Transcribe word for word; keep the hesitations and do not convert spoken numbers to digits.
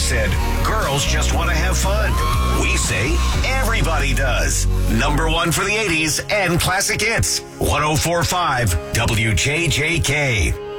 said girls just want to have fun. We say everybody does. Number one for the eighties and classic hits. one oh four point five W J J K.